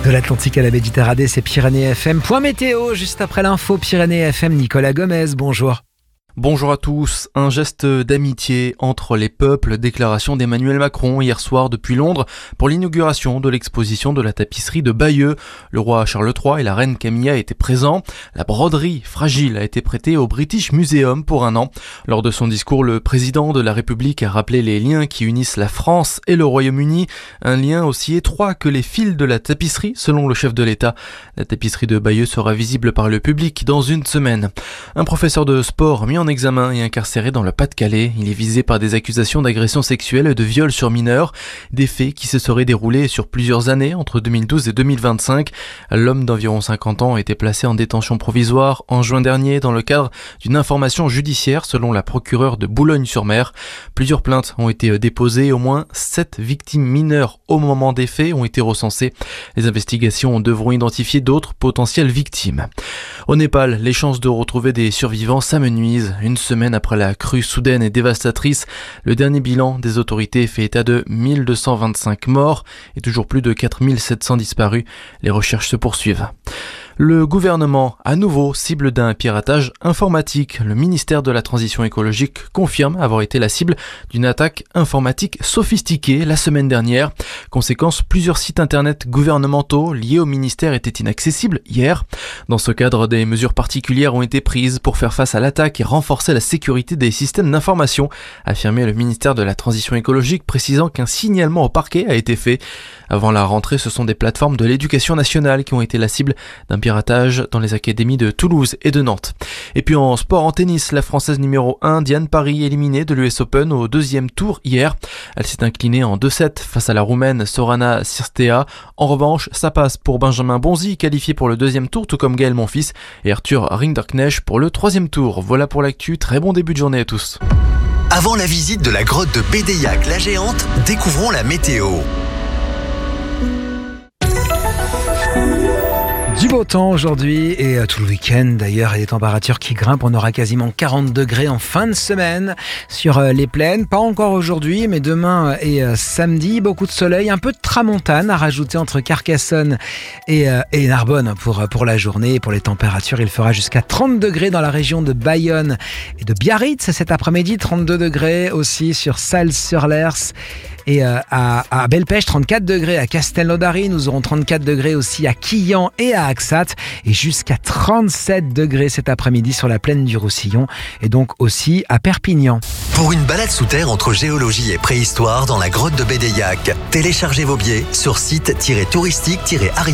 De l'Atlantique à la Méditerranée, c'est Pyrénées FM. Point météo, juste après l'info Pyrénées FM, Nicolas Gomez, bonjour. Bonjour à tous. Un geste d'amitié entre les peuples, déclaration d'Emmanuel Macron hier soir depuis Londres pour l'inauguration de l'exposition de la tapisserie de Bayeux. Le roi Charles III et la reine Camilla étaient présents. La broderie fragile a été prêtée au British Museum pour un an. Lors de son discours, le président de la République a rappelé les liens qui unissent la France et le Royaume-Uni. Un lien aussi étroit que les fils de la tapisserie, selon le chef de l'État. La tapisserie de Bayeux sera visible par le public dans une semaine. Un professeur de sport mis en examen et incarcéré dans le Pas-de-Calais. Il est visé par des accusations d'agression sexuelle et de viol sur mineurs, des faits qui se seraient déroulés sur plusieurs années entre 2012 et 2025. L'homme d'environ 50 ans a été placé en détention provisoire en juin dernier dans le cadre d'une information judiciaire selon la procureure de Boulogne-sur-Mer. Plusieurs plaintes ont été déposées, au moins 7 victimes mineures au moment des faits ont été recensées. Les investigations devront identifier d'autres potentielles victimes. Au Népal, les chances de retrouver des survivants s'amenuisent. Une semaine après la crue soudaine et dévastatrice, le dernier bilan des autorités fait état de 1225 morts et toujours plus de 4700 disparus. Les recherches se poursuivent. Le gouvernement, à nouveau, cible d'un piratage informatique. Le ministère de la Transition écologique confirme avoir été la cible d'une attaque informatique sophistiquée la semaine dernière. Conséquence, plusieurs sites internet gouvernementaux liés au ministère étaient inaccessibles hier. Dans ce cadre, des mesures particulières ont été prises pour faire face à l'attaque et renforcer la sécurité des systèmes d'information, a affirmé le ministère de la Transition écologique, précisant qu'un signalement au parquet a été fait. Avant la rentrée, ce sont des plateformes de l'éducation nationale qui ont été la cible d'un piratage dans les académies de Toulouse et de Nantes. Et puis en sport, en tennis, la Française numéro 1, Diane Parry, éliminée de l'US Open au deuxième tour hier. Elle s'est inclinée en 2-7 face à la Roumaine Sorana Cirstea. En revanche, ça passe pour Benjamin Bonzi, qualifié pour le deuxième tour, tout comme Gaël Monfils et Arthur Rinderknecht pour le troisième tour. Voilà pour l'actu, très bon début de journée à tous. Avant la visite de la grotte de Bédéiac la Géante, découvrons la météo. Du beau temps aujourd'hui et tout le week-end d'ailleurs, et des températures qui grimpent. On aura quasiment 40 degrés en fin de semaine sur les plaines. Pas encore aujourd'hui, mais demain et samedi, beaucoup de soleil, un peu de tramontane à rajouter entre Carcassonne et Narbonne pour la journée. Et pour les températures, il fera jusqu'à 30 degrés dans la région de Bayonne et de Biarritz cet après-midi. 32 degrés aussi sur Salles-sur-Lers. Et à Belpech, 34 degrés à Castelnaudary. Nous aurons 34 degrés aussi à Quillan et à Axat. Et jusqu'à 37 degrés cet après-midi sur la plaine du Roussillon. Et donc aussi à Perpignan. Pour une balade sous terre entre géologie et préhistoire dans la grotte de Bédéiac, téléchargez vos billets sur site-touristique-ariane.